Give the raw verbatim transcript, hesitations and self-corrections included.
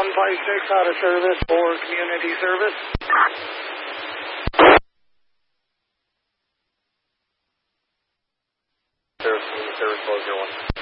one five six out of service for community service. Service, service, close your one.